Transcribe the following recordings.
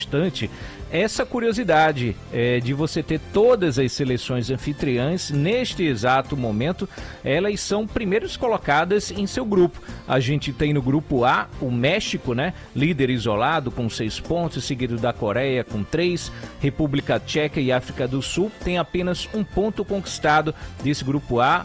essa curiosidade de você ter todas as seleções anfitriãs neste exato momento, elas são primeiros colocadas em seu grupo. A gente tem no grupo A o México, né, líder isolado com 6 pontos, seguido da Coreia com 3, República Tcheca e África do Sul tem apenas 1 ponto conquistado desse grupo A.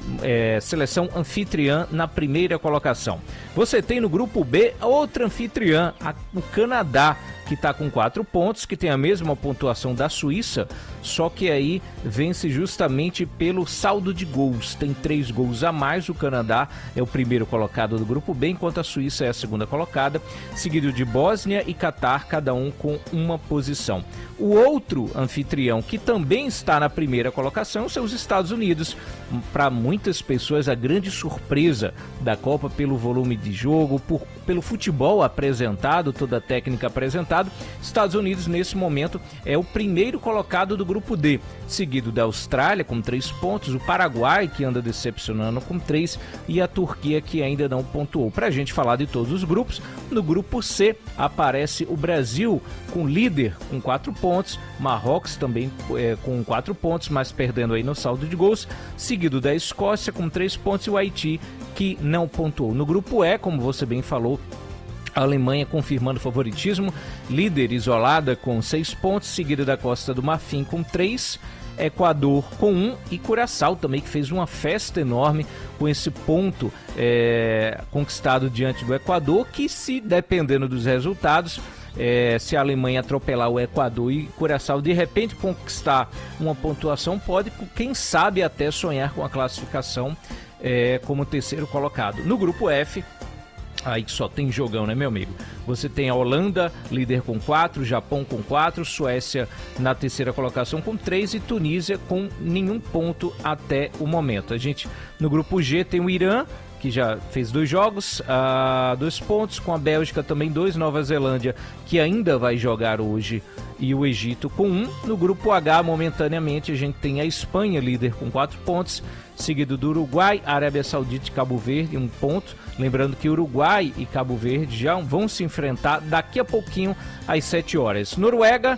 Seleção anfitriã na primeira colocação. Você tem no grupo B outra anfitriã, o Canadá, que está com 4 pontos, que tem a mesma pontuação da Suíça, só que aí vence justamente pelo saldo de gols. Tem 3 gols a mais. O Canadá é o primeiro colocado do grupo B, enquanto a Suíça é a segunda colocada, seguido de Bósnia e Catar, cada um com 1 posição. O outro anfitrião que também está na primeira colocação são os Estados Unidos. Para muitas pessoas, a grande surpresa da Copa pelo volume de jogo, pelo futebol apresentado, toda a técnica apresentada. Estados Unidos, nesse momento, é o primeiro colocado do grupo D, seguido da Austrália com 3 pontos, o Paraguai, que anda decepcionando, com 3, e a Turquia, que ainda não pontuou. Para a gente falar de todos os grupos, no grupo C aparece o Brasil com líder com 4 pontos, Marrocos também com 4 pontos, mas perdendo aí no saldo de gols, seguido da Escócia com 3 pontos e o Haiti, que não pontuou. No grupo E, como você bem falou, a Alemanha confirmando favoritismo, líder isolada com 6 pontos, seguida da Costa do Marfim com 3, Equador com 1 e Curaçao também, que fez uma festa enorme com esse ponto conquistado diante do Equador, que, se dependendo dos resultados, se a Alemanha atropelar o Equador e Curaçao de repente conquistar uma pontuação, pode, quem sabe, até sonhar com a classificação como terceiro colocado. No grupo F, aí só tem jogão, né, meu amigo? Você tem a Holanda, líder com 4, Japão com 4, Suécia na terceira colocação com 3 e Tunísia com nenhum ponto até o momento. A gente, no grupo G, tem o Irã, que já fez 2 jogos, 2 pontos, com a Bélgica também 2, Nova Zelândia, que ainda vai jogar hoje, e o Egito com 1. No grupo H, momentaneamente, a gente tem a Espanha, líder com 4 pontos, seguido do Uruguai, Arábia Saudita e Cabo Verde, 1 ponto. Lembrando que Uruguai e Cabo Verde já vão se enfrentar daqui a pouquinho, às 7 horas. Noruega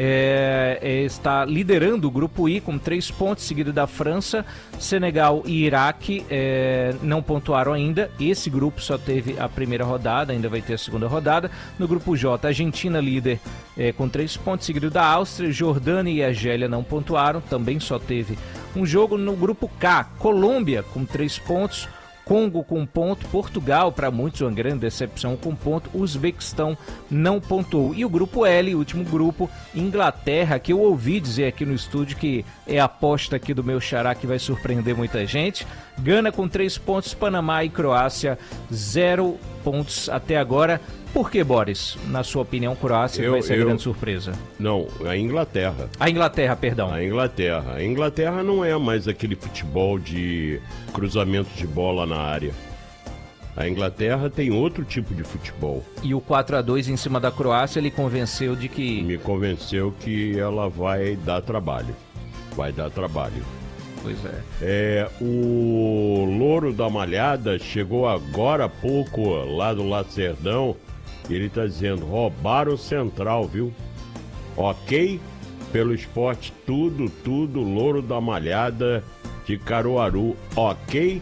está liderando o grupo I com 3 pontos, seguido da França. Senegal e Iraque não pontuaram ainda. Esse grupo só teve a primeira rodada, ainda vai ter a segunda rodada. No grupo J, Argentina líder com 3 pontos, seguido da Áustria. Jordânia e Argélia não pontuaram, também só teve um jogo. No grupo K, Colômbia com 3 pontos, Congo com 1 ponto, Portugal, para muitos, uma grande decepção, com 1 ponto, Uzbequistão não pontuou. E o grupo L, último grupo, Inglaterra, que eu ouvi dizer aqui no estúdio que é a aposta aqui do meu xará que vai surpreender muita gente. Gana com 3 pontos, Panamá e Croácia 0 pontos até agora. Por que, Boris? Na sua opinião, Croácia vai ser a grande surpresa? Não, a Inglaterra. A Inglaterra, perdão. A Inglaterra. A Inglaterra não é mais aquele futebol de cruzamento de bola na área. A Inglaterra tem outro tipo de futebol. E o 4-2 em cima da Croácia, ele convenceu de que... Me convenceu que ela vai dar trabalho. Vai dar trabalho. Pois é. O Louro da Malhada chegou agora há pouco lá do Lacerdão. Ele tá dizendo, roubaram o Central, viu? Ok, pelo esporte, tudo, Louro da Malhada de Caruaru. Ok.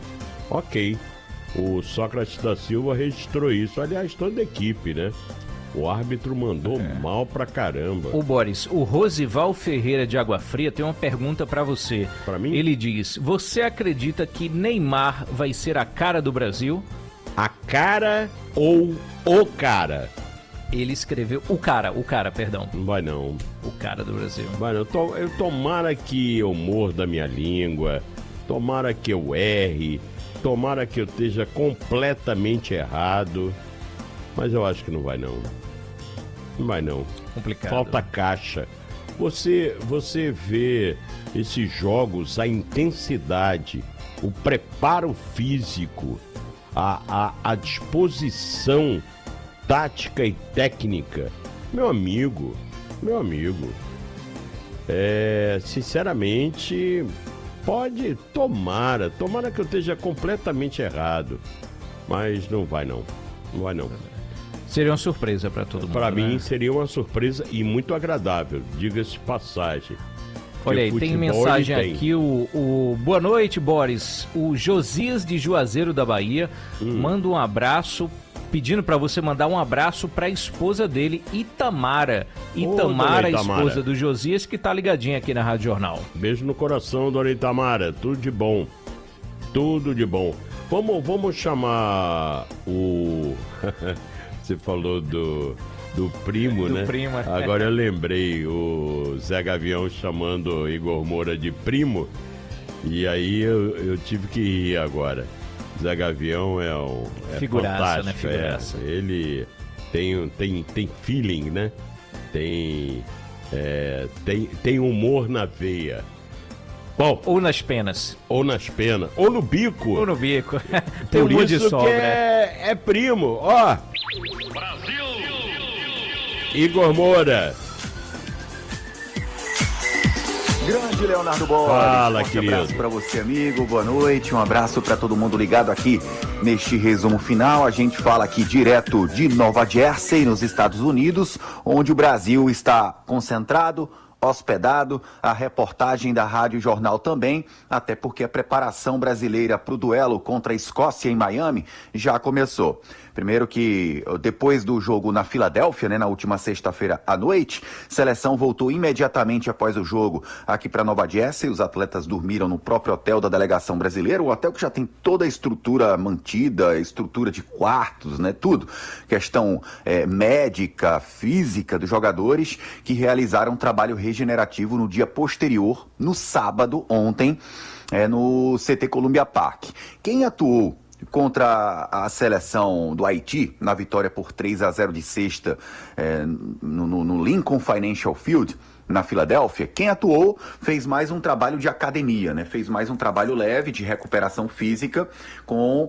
O Sócrates da Silva registrou isso. Aliás, toda a equipe, né? O árbitro mandou mal pra caramba. Ô Boris, o Rosival Ferreira de Água Fria tem uma pergunta pra você. Pra mim? Ele diz, você acredita que Neymar vai ser a cara do Brasil? A cara ou o cara? Ele escreveu o cara, perdão. Não vai não. O cara do Brasil. Vai não. Tomara que eu morda a minha língua, tomara que eu erre, tomara que eu esteja completamente errado, mas eu acho que não vai não. Não vai não. Complicado. Falta caixa. Você vê esses jogos, a intensidade, o preparo físico, a disposição tática e técnica. Meu amigo, sinceramente, tomara que eu esteja completamente errado, mas não vai não. Seria uma surpresa para todo mundo. Para mim né? seria uma surpresa e muito agradável, diga-se de passagem. Olha aí, tem mensagem aqui, o boa noite, Boris. O Josias de Juazeiro da Bahia manda um abraço, pedindo para você mandar um abraço para a esposa dele, Itamara. Itamara, a esposa do Josias, que tá ligadinha aqui na Rádio Jornal. Beijo no coração, dona Itamara, tudo de bom. Tudo de bom. Vamos chamar o... Você falou do primo, né? Primo, é. Agora eu lembrei o Zé Gavião chamando Igor Moura de primo. E aí eu tive que rir agora. Zé Gavião é figuraça, fantástico. né? Figuraça. Ele tem feeling, né? Tem humor na veia. Bom, ou nas penas. Ou nas penas. Ou no bico. Ou no bico. Tem Por um monte de isso sobra. Que é primo. Ó. Brasil! Igor Moura. Grande Leonardo Boris. Fala, querido. Um abraço para você, amigo. Boa noite. Um abraço para todo mundo ligado aqui neste resumo final. A gente fala aqui direto de Nova Jersey, nos Estados Unidos, onde o Brasil está concentrado, hospedado, a reportagem da Rádio Jornal também, até porque a preparação brasileira para o duelo contra a Escócia em Miami já começou. Primeiro que, depois do jogo na Filadélfia, né, na última sexta-feira à noite, a seleção voltou imediatamente após o jogo aqui para Nova Jersey. Os atletas dormiram no próprio hotel da delegação brasileira, o hotel que já tem toda a estrutura mantida, estrutura de quartos, né, tudo. Questão médica, física dos jogadores que realizaram um trabalho regenerativo no dia posterior, no sábado, ontem, no CT Columbia Park. Quem atuou contra a seleção do Haiti, na vitória por 3-0 de sexta no Lincoln Financial Field, na Filadélfia, quem atuou fez mais um trabalho de academia, né? Fez mais um trabalho leve de recuperação física com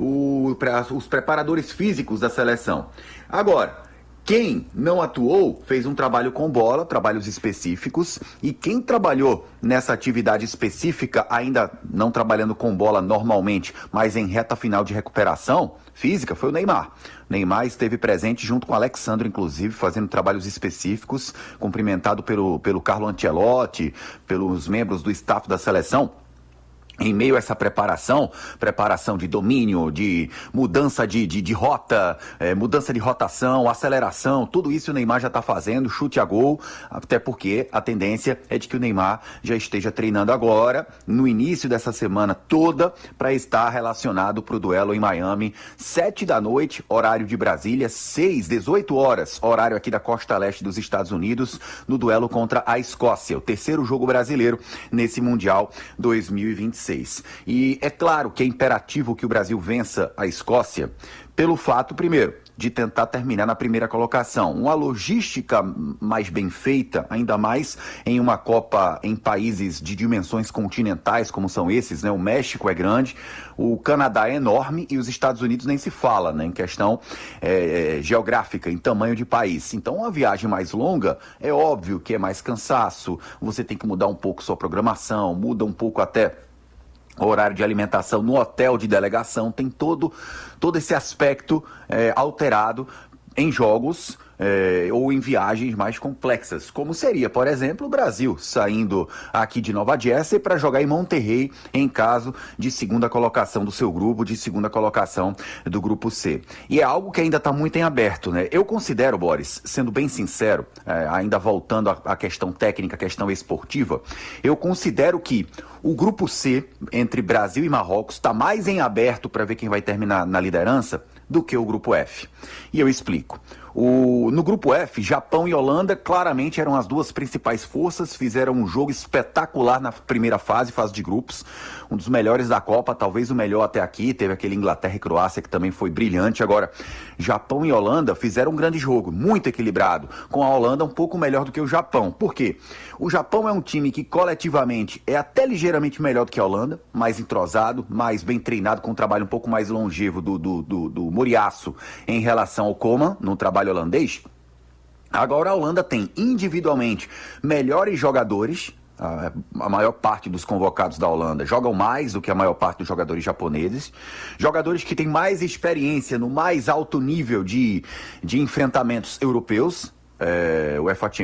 os preparadores físicos da seleção. Agora, quem não atuou fez um trabalho com bola, trabalhos específicos, e quem trabalhou nessa atividade específica, ainda não trabalhando com bola normalmente, mas em reta final de recuperação física, foi o Neymar. O Neymar esteve presente junto com o Alexandre, inclusive, fazendo trabalhos específicos, cumprimentado pelo Carlo Ancelotti, pelos membros do staff da seleção. Em meio a essa preparação de domínio, de mudança de rota, mudança de rotação, aceleração, tudo isso o Neymar já está fazendo, chute a gol, até porque a tendência é de que o Neymar já esteja treinando agora, no início dessa semana toda, para estar relacionado para o duelo em Miami, 7 da noite, horário de Brasília, 18 horas, horário aqui da costa leste dos Estados Unidos, no duelo contra a Escócia, o terceiro jogo brasileiro nesse Mundial 2026. E é claro que é imperativo que o Brasil vença a Escócia pelo fato, primeiro, de tentar terminar na primeira colocação. Uma logística mais bem feita, ainda mais em uma Copa em países de dimensões continentais, como são esses, né? O México é grande, o Canadá é enorme e os Estados Unidos nem se fala, né? Em questão geográfica, em tamanho de país. Então, uma viagem mais longa, é óbvio que é mais cansaço, você tem que mudar um pouco sua programação, muda um pouco até horário de alimentação no hotel de delegação, tem todo esse aspecto alterado em jogos ou em viagens mais complexas, como seria, por exemplo, o Brasil saindo aqui de Nova Jersey para jogar em Monterrey em caso de segunda colocação do seu grupo, de segunda colocação do grupo C. E é algo que ainda está muito em aberto, né? Eu considero, Boris, sendo bem sincero, ainda voltando à questão técnica, à questão esportiva, eu considero que o grupo C, entre Brasil e Marrocos, está mais em aberto para ver quem vai terminar na liderança do que o grupo F. E eu explico. No grupo F, Japão e Holanda claramente eram as duas principais forças, fizeram um jogo espetacular na primeira fase de grupos, um dos melhores da Copa, talvez o melhor até aqui, teve aquele Inglaterra e Croácia que também foi brilhante. Agora, Japão e Holanda fizeram um grande jogo, muito equilibrado, com a Holanda um pouco melhor do que o Japão. Por quê? O Japão é um time que coletivamente é até ligeiramente melhor do que a Holanda, mais entrosado, mais bem treinado, com um trabalho um pouco mais longevo do Moriaço em relação ao Coman, no trabalho holandês. Agora a Holanda tem individualmente melhores jogadores, A maior parte dos convocados da Holanda jogam mais do que a maior parte dos jogadores japoneses. Jogadores que têm mais experiência no mais alto nível de enfrentamentos europeus. O UEFA Champions